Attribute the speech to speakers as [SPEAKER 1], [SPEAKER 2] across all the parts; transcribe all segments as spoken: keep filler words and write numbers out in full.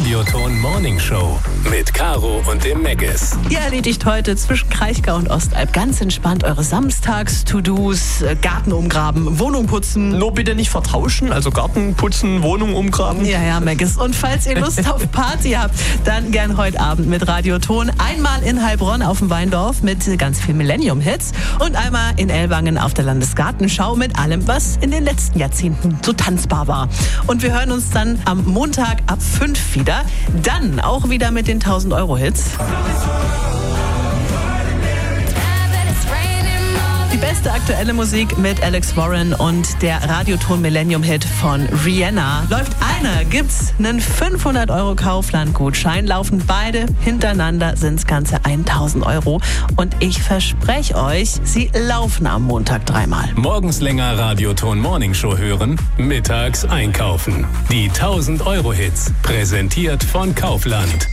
[SPEAKER 1] Radioton Morning Show mit Caro und dem Meggis.
[SPEAKER 2] Ihr erledigt heute zwischen Kraichgau und Ostalb ganz entspannt eure Samstags-To-Dos, Garten umgraben, Wohnung putzen.
[SPEAKER 3] Nur bitte nicht vertauschen, also Garten putzen, Wohnung umgraben.
[SPEAKER 2] Ja, ja, Meggis. Und falls ihr Lust auf Party habt, dann gern heute Abend mit Radioton. Einmal in Heilbronn auf dem Weindorf mit ganz viel Millennium-Hits und einmal in Ellwangen auf der Landesgartenschau mit allem, was in den letzten Jahrzehnten so tanzbar war. Und wir hören uns dann am Montag ab fünf wieder. Dann auch wieder mit den tausend Euro Hits. Die beste aktuelle Musik mit Alex Warren und der Radioton Millennium Hit von Rihanna. Läuft einer, gibt's einen fünfhundert Euro Kaufland-Gutschein. Laufen beide hintereinander, sind's ganze tausend Euro. Und ich verspreche euch, sie laufen am Montag dreimal.
[SPEAKER 1] Morgens länger Radioton Morning Show hören, mittags einkaufen. Die tausend Euro Hits, präsentiert von Kaufland.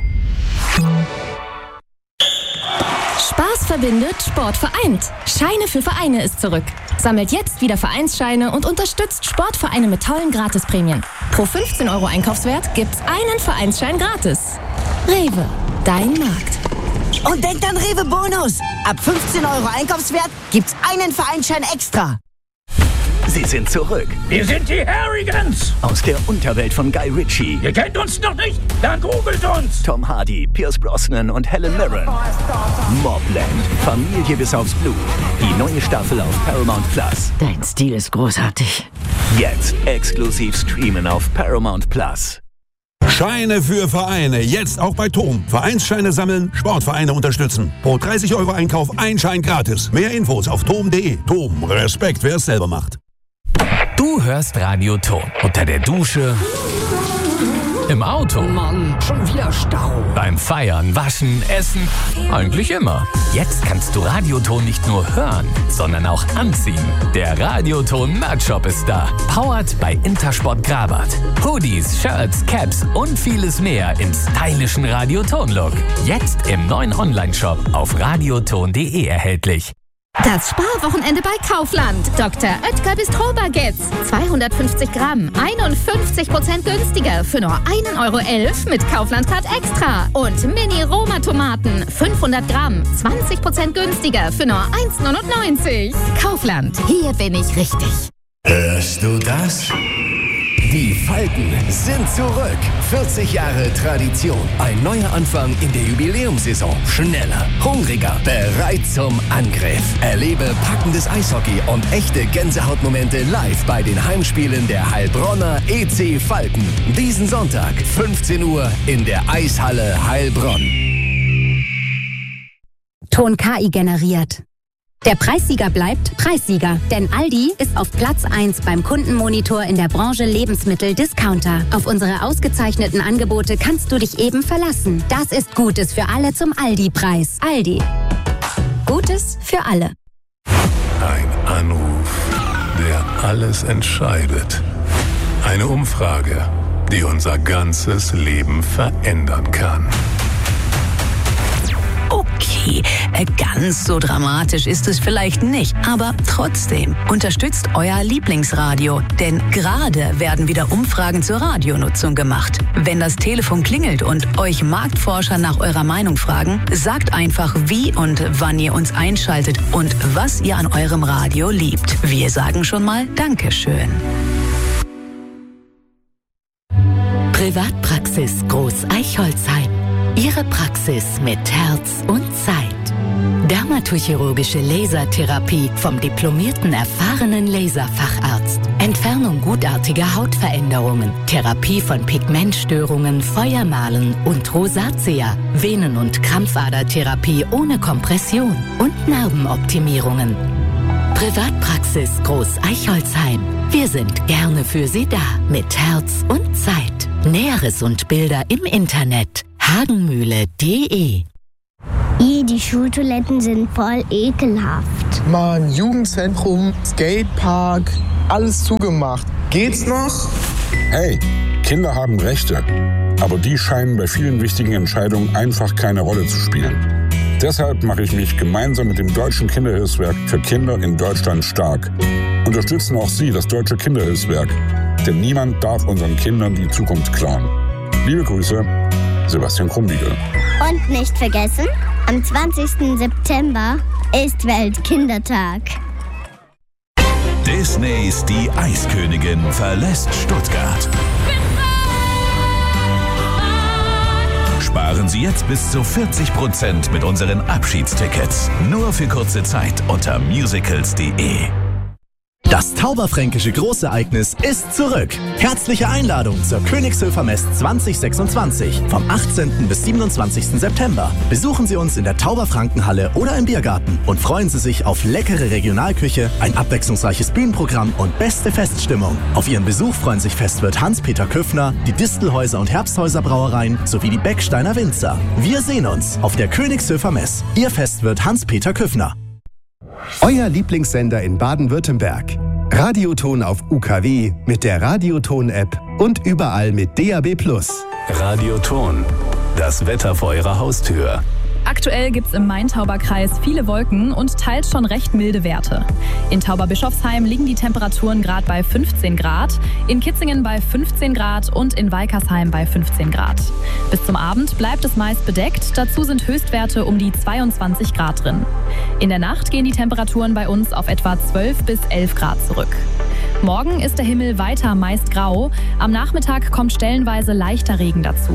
[SPEAKER 4] Spaß verbindet, Sport vereint. Scheine für Vereine ist zurück. Sammelt jetzt wieder Vereinsscheine und unterstützt Sportvereine mit tollen Gratisprämien. Pro fünfzehn Euro Einkaufswert gibt's einen Vereinsschein gratis. Rewe, dein Markt.
[SPEAKER 5] Und denkt an Rewe Bonus. Ab fünfzehn Euro Einkaufswert gibt's einen Vereinsschein extra.
[SPEAKER 6] Sie sind zurück.
[SPEAKER 7] Wir sind die Harrigans.
[SPEAKER 6] Aus der Unterwelt von Guy Ritchie.
[SPEAKER 7] Ihr kennt uns noch nicht? Dann googelt uns.
[SPEAKER 6] Tom Hardy, Pierce Brosnan und Helen Mirren. Mobland, Familie bis aufs Blut. Die neue Staffel auf Paramount Plus.
[SPEAKER 5] Dein Stil ist großartig.
[SPEAKER 6] Jetzt exklusiv streamen auf Paramount Plus.
[SPEAKER 8] Scheine für Vereine, jetzt auch bei Tom. Vereinsscheine sammeln, Sportvereine unterstützen. Pro dreißig Euro Einkauf ein Schein gratis. Mehr Infos auf tom punkt de. Tom, Respekt, wer es selber macht.
[SPEAKER 1] Du hörst Radioton unter der Dusche, im Auto,
[SPEAKER 5] Mann, schon wieder Stau.
[SPEAKER 1] beim Feiern, Waschen, Essen, eigentlich immer. Jetzt kannst du Radioton nicht nur hören, sondern auch anziehen. Der Radioton Merch-Shop ist da. Powered bei Intersport Grabat. Hoodies, Shirts, Caps und vieles mehr im stylischen Radioton-Look. Jetzt im neuen Online-Shop auf radioton punkt de erhältlich.
[SPEAKER 4] Das Sparwochenende bei Kaufland. Doktor Oetker Bistro-Baguettes. zweihundertfünfzig Gramm, einundfünfzig Prozent günstiger für nur ein Euro elf mit Kaufland-Card Extra. Und Mini-Roma-Tomaten, fünfhundert Gramm, zwanzig Prozent günstiger für nur eins neunundneunzig. Kaufland, hier bin ich richtig.
[SPEAKER 9] Hörst du das? Die Falken sind zurück. vierzig Jahre Tradition. Ein neuer Anfang in der Jubiläumssaison. Schneller, hungriger, bereit zum Angriff. Erlebe packendes Eishockey und echte Gänsehautmomente live bei den Heimspielen der Heilbronner E C Falken. Diesen Sonntag, fünfzehn Uhr in der Eishalle Heilbronn.
[SPEAKER 10] Ton K I generiert. Der Preissieger bleibt Preissieger, denn Aldi ist auf Platz eins beim Kundenmonitor in der Branche Lebensmittel-Discounter. Auf unsere ausgezeichneten Angebote kannst du dich eben verlassen. Das ist Gutes für alle zum Aldi-Preis. Aldi. Gutes für alle.
[SPEAKER 1] Ein Anruf, der alles entscheidet. Eine Umfrage, die unser ganzes Leben verändern kann.
[SPEAKER 11] Okay, ganz so dramatisch ist es vielleicht nicht, aber trotzdem unterstützt euer Lieblingsradio, denn gerade werden wieder Umfragen zur Radionutzung gemacht. Wenn das Telefon klingelt und euch Marktforscher nach eurer Meinung fragen, sagt einfach, wie und wann ihr uns einschaltet und was ihr an eurem Radio liebt. Wir sagen schon mal Dankeschön.
[SPEAKER 12] Privatpraxis Groß Eichholzheim. Ihre Praxis mit Herz und Zeit. Dermatochirurgische Lasertherapie vom diplomierten, erfahrenen Laserfacharzt. Entfernung gutartiger Hautveränderungen. Therapie von Pigmentstörungen, Feuermalen und Rosatia. Venen- und Krampfadertherapie ohne Kompression. Und Narbenoptimierungen. Privatpraxis Groß Eichholzheim. Wir sind gerne für Sie da. Mit Herz und Zeit. Näheres und Bilder im Internet. hagenmühle punkt de.
[SPEAKER 13] I, die Schultoiletten sind voll ekelhaft.
[SPEAKER 14] Mann, Jugendzentrum, Skatepark, alles zugemacht. Geht's noch?
[SPEAKER 15] Hey, Kinder haben Rechte. Aber die scheinen bei vielen wichtigen Entscheidungen einfach keine Rolle zu spielen. Deshalb mache ich mich gemeinsam mit dem Deutschen Kinderhilfswerk für Kinder in Deutschland stark. Unterstützen auch Sie das Deutsche Kinderhilfswerk. Denn niemand darf unseren Kindern die Zukunft klauen. Liebe Grüße, Sebastian Krumbiegel.
[SPEAKER 13] Und nicht vergessen, am zwanzigsten September ist Weltkindertag.
[SPEAKER 1] Disneys Die Eiskönigin verlässt Stuttgart. Sparen Sie jetzt bis zu vierzig Prozent mit unseren Abschiedstickets. Nur für kurze Zeit unter musicals punkt de.
[SPEAKER 16] Das Tauberfränkische Großereignis ist zurück. Herzliche Einladung zur Königshöfer Mess zwanzig sechsundzwanzig vom achtzehnten bis siebenundzwanzigsten September. Besuchen Sie uns in der Tauberfrankenhalle oder im Biergarten und freuen Sie sich auf leckere Regionalküche, ein abwechslungsreiches Bühnenprogramm und beste Feststimmung. Auf Ihren Besuch freuen sich Festwirt Hans-Peter Küffner, die Distelhäuser und Herbsthäuser Brauereien sowie die Becksteiner Winzer. Wir sehen uns auf der Königshöfer Mess. Ihr Festwirt Hans-Peter Küffner.
[SPEAKER 9] Euer Lieblingssender in Baden-Württemberg. Radioton auf U K W mit der Radioton-App und überall mit D A B plus.
[SPEAKER 1] Radioton. Das Wetter vor Ihrer Haustür.
[SPEAKER 17] Aktuell gibt es im Main-Tauber-Kreis viele Wolken und teils schon recht milde Werte. In Tauberbischofsheim liegen die Temperaturen gerade bei fünfzehn Grad, in Kitzingen bei fünfzehn Grad und in Weikersheim bei fünfzehn Grad. Bis zum Abend bleibt es meist bedeckt, dazu sind Höchstwerte um die zweiundzwanzig Grad drin. In der Nacht gehen die Temperaturen bei uns auf etwa zwölf bis elf Grad zurück. Morgen ist der Himmel weiter meist grau, am Nachmittag kommt stellenweise leichter Regen dazu.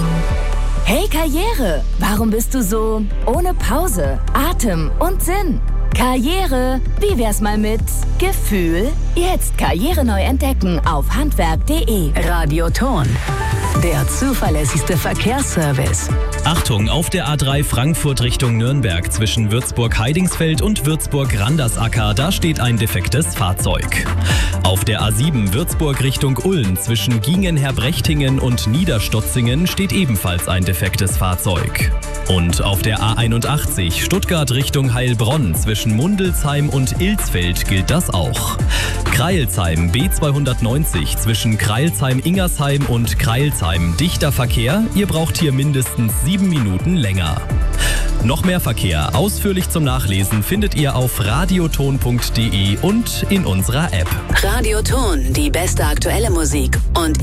[SPEAKER 18] Hey Karriere, warum bist du so ohne Pause, Atem und Sinn? Karriere, wie wär's mal mit Gefühl? Jetzt Karriere neu entdecken auf handwerk punkt de.
[SPEAKER 11] Radioton, der zuverlässigste Verkehrsservice.
[SPEAKER 19] Achtung, auf der A drei Frankfurt Richtung Nürnberg zwischen Würzburg-Heidingsfeld und Würzburg-Randersacker, da steht ein defektes Fahrzeug. Auf der A sieben Würzburg Richtung Ulm zwischen Gingen-Herbrechtingen und Niederstotzingen steht ebenfalls ein defektes Fahrzeug. Und auf der A einundachtzig Stuttgart Richtung Heilbronn zwischen Mundelsheim und Ilsfeld gilt das auch. Kreilsheim B zweihundertneunzig zwischen Kreilsheim-Ingersheim und Kreilsheim. Dichter Verkehr, ihr braucht hier mindestens sieben Minuten länger. Noch mehr Verkehr ausführlich zum Nachlesen findet ihr auf radioton punkt de und in unserer App.
[SPEAKER 11] Radioton, die beste aktuelle Musik und